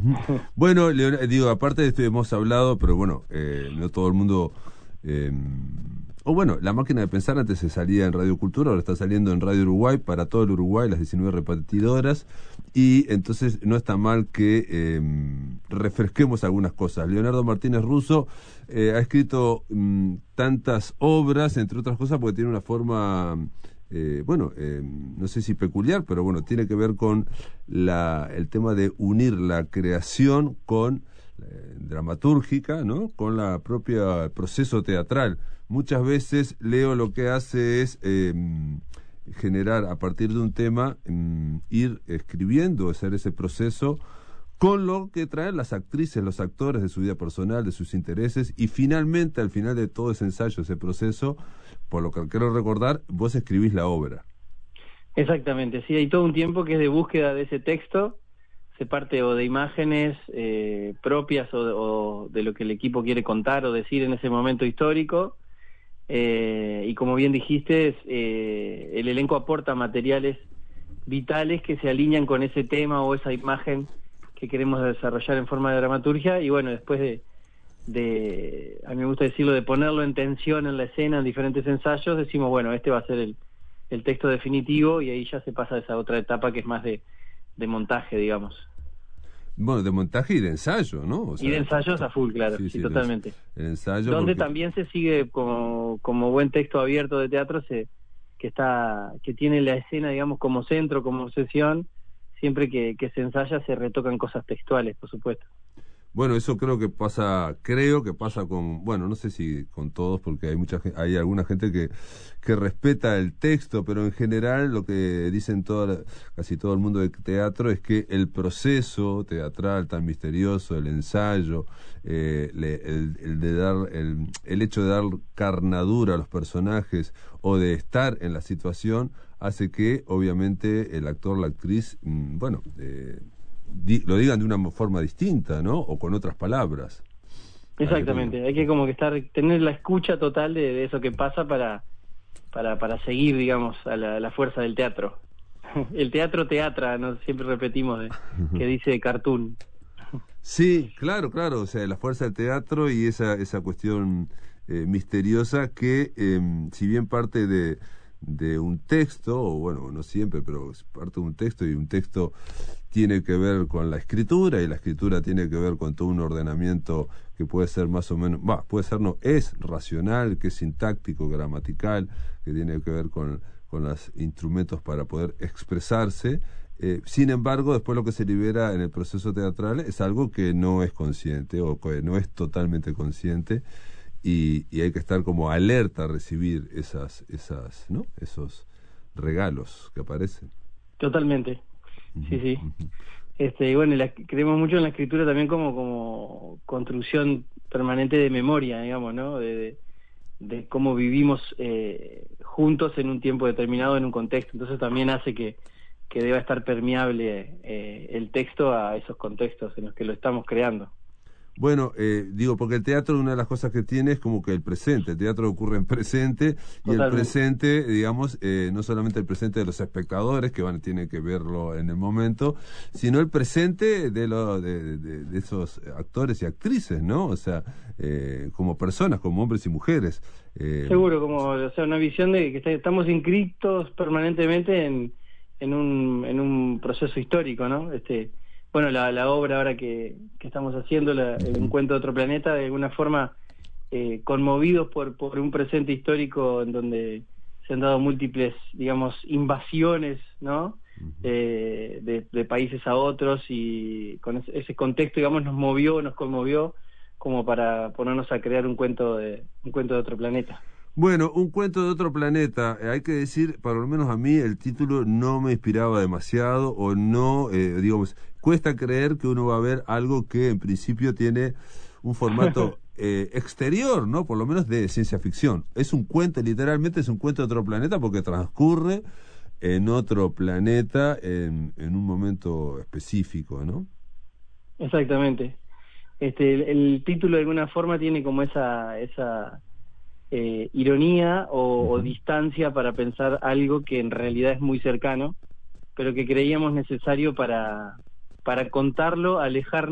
Bueno, digo, aparte de esto hemos hablado, pero bueno, no todo el mundo... o bueno, La Máquina de Pensar antes se salía en Radio Cultura, ahora está saliendo en Radio Uruguay, para todo el Uruguay, las 19 repetidoras, y entonces no está mal que refresquemos algunas cosas. Leonardo Martínez Russo ha escrito tantas obras, entre otras cosas, porque tiene una forma... no sé si peculiar, pero bueno, tiene que ver con el tema de unir la creación con dramatúrgica, ¿no? Con la propia proceso teatral. Muchas veces Leo lo que hace es generar a partir de un tema, ir escribiendo, hacer ese proceso con lo que traen las actrices, los actores de su vida personal, de sus intereses, y finalmente, al final de todo ese ensayo, ese proceso, por lo que quiero recordar, vos escribís la obra. Exactamente, sí, hay todo un tiempo que es de búsqueda de ese texto, se parte o de imágenes propias o de lo que el equipo quiere contar o decir en ese momento histórico, y como bien dijiste, el elenco aporta materiales vitales que se alinean con ese tema o esa imagen que queremos desarrollar en forma de dramaturgia, y bueno, después a mí me gusta decirlo, de ponerlo en tensión en la escena en diferentes ensayos, decimos, bueno, este va a ser el texto definitivo, y ahí ya se pasa a esa otra etapa que es más de montaje, digamos. Bueno, de montaje y de ensayo, ¿no? O sea, y de ensayos a full, claro, sí, totalmente. El ensayo donde porque... también se sigue como buen texto abierto de teatro, que tiene la escena, digamos, como centro, como obsesión. Siempre que se ensaya se retocan cosas textuales, por supuesto. Bueno, eso creo que pasa con, bueno, no sé si con todos, porque hay alguna gente que respeta el texto, pero en general lo que dicen casi todo el mundo de teatro es que el proceso teatral tan misterioso, el ensayo, el hecho de dar carnadura a los personajes o de estar en la situación hace que obviamente el actor, la actriz, lo digan de una forma distinta, ¿no? O con otras palabras. Exactamente, hay que como que tener la escucha total de eso que pasa para seguir, digamos, a la fuerza del teatro. El teatro teatra, ¿no? Siempre repetimos, que dice Cartoon. Sí, claro, o sea, la fuerza del teatro y esa cuestión misteriosa que, si bien parte de un texto, o bueno, no siempre, pero es parte de un texto, y un texto tiene que ver con la escritura, y la escritura tiene que ver con todo un ordenamiento que puede ser más o menos, es racional, que es sintáctico, gramatical, que tiene que ver con los instrumentos para poder expresarse. Sin embargo, después lo que se libera en el proceso teatral es algo que no es consciente, o que no es totalmente consciente, y hay que estar como alerta a recibir ¿no? Esos regalos que aparecen. Totalmente, sí. Y bueno, creemos mucho en la escritura también como construcción permanente de memoria, digamos, ¿no? De cómo vivimos juntos en un tiempo determinado, en un contexto. Entonces también hace que deba estar permeable el texto a esos contextos en los que lo estamos creando. Bueno, porque el teatro, una de las cosas que tiene es como que el presente, el teatro ocurre en presente, y totalmente. El presente, digamos, no solamente el presente de los espectadores, que tienen que verlo en el momento, sino el presente de esos actores y actrices, ¿no? O sea, como personas, como hombres y mujeres. Seguro, una visión de que estamos inscritos permanentemente en un proceso histórico, ¿no? Bueno, la obra ahora que estamos haciendo, el Encuentro de Otro Planeta, de alguna forma conmovidos por un presente histórico en donde se han dado múltiples, digamos, invasiones, ¿no? De países a otros, y con ese contexto, digamos, nos conmovió como para ponernos a crear un cuento de otro planeta. Bueno, Un cuento de otro planeta, hay que decir, por lo menos a mí, el título no me inspiraba demasiado, o no, digamos, cuesta creer que uno va a ver algo que en principio tiene un formato exterior, ¿no? Por lo menos de ciencia ficción. Es un cuento, literalmente es un cuento de otro planeta, porque transcurre en otro planeta en un momento específico, ¿no? Exactamente. El título de alguna forma tiene como esa ironía o distancia para pensar algo que en realidad es muy cercano, pero que creíamos necesario para contarlo, alejarnos